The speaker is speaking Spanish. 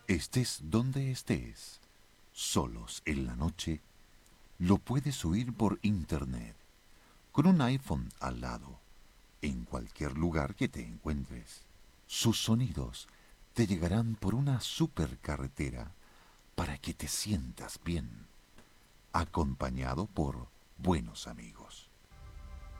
Estés donde estés, solos en la noche, lo puedes oír por internet, con un iPhone al lado, en cualquier lugar que te encuentres. Sus sonidos te llegarán por una supercarretera para que te sientas bien, acompañado por buenos amigos.